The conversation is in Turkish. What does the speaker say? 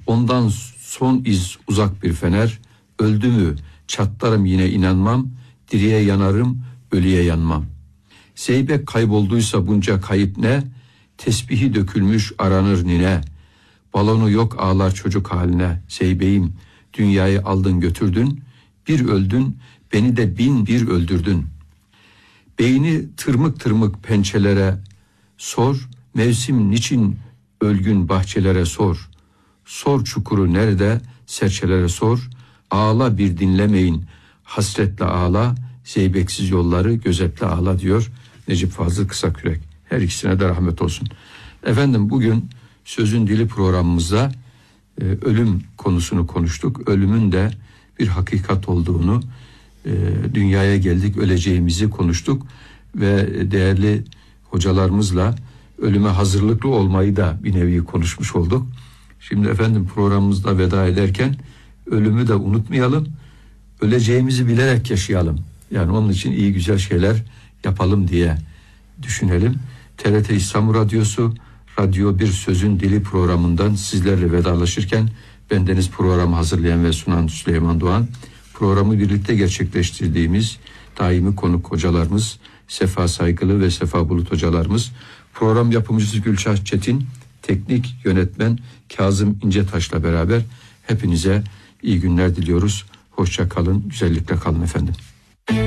Ondan son iz uzak bir fener. Öldü mü çatlarım yine inanmam. Diriye yanarım, ölüye yanmam. Zeybek kaybolduysa bunca kayıp ne? Tesbihi dökülmüş aranır nine. Balonu yok ağlar çocuk haline. Zeybeğim dünyayı aldın götürdün. Bir öldün, beni de bin bir öldürdün. Beyni tırmık tırmık pençelere sor. Mevsim niçin ölgün bahçelere sor. Sor çukuru nerede serçelere sor. Ağla bir dinlemeyin hasretle ağla. Zeybeksiz yolları gözetle ağla diyor Necip Fazıl Kısakürek. Her ikisine de rahmet olsun. Efendim bugün Sözün Dili programımızda ölüm konusunu konuştuk. Ölümün de bir hakikat olduğunu, dünyaya geldik öleceğimizi konuştuk. Ve değerli hocalarımızla ölüme hazırlıklı olmayı da bir nevi konuşmuş olduk. Şimdi efendim programımızda veda ederken ölümü de unutmayalım. Öleceğimizi bilerek yaşayalım. Yani onun için iyi güzel şeyler yapalım diye düşünelim. TRT İstanbul Radyosu Radyo Bir Sözün Dili programından sizlerle vedalaşırken bendeniz programı hazırlayan ve sunan Süleyman Doğan, programı birlikte gerçekleştirdiğimiz daimi konuk hocalarımız Sefa Saygılı ve Sefa Bulut hocalarımız, program yapımcısı Gülşah Çetin, teknik yönetmen Kazım İncetaş'la beraber hepinize iyi günler diliyoruz. Hoşça kalın, güzellikle kalın efendim.